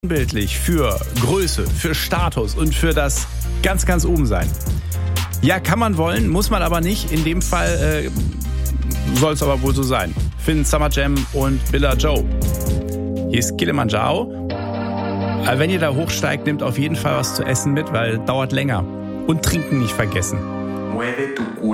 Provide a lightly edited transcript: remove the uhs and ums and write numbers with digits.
Bildlich für Größe, für Status und für das ganz, ganz oben sein. Ja, kann man wollen, muss man aber nicht. In dem Fall soll es aber wohl so sein. Finn, Summer Jam und Billa Joe. Hier ist Kilimanjaro. Aber wenn ihr da hochsteigt, nehmt auf jeden Fall was zu essen mit, weil dauert länger. Und trinken nicht vergessen.